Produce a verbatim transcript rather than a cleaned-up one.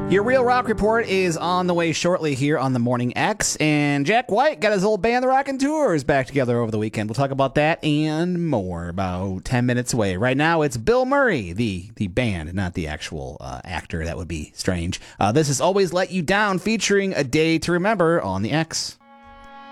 Your Real Rock Report is on the way shortly here on the Morning X, and Jack White got his old band, the Rockin' Tours, back together over the weekend. We'll talk about that and more about ten minutes away. Right now, it's Bill Murray, the the band, not the actual uh, actor. That would be strange. Uh, this is Always Let You Down, featuring A Day to Remember on the X.